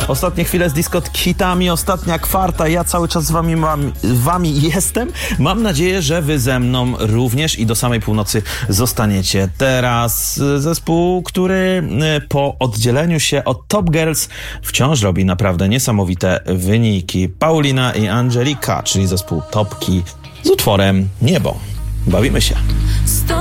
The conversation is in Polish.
Ostatnie chwile z dyskotami, ostatnia kwarta. Ja cały czas z wami jestem. Mam nadzieję, że wy ze mną również i do samej północy zostaniecie. Teraz zespół, który po oddzieleniu się od Top Girls wciąż robi naprawdę niesamowite wyniki. Paulina i Angelika, czyli zespół Topki z utworem Niebo. Bawimy się.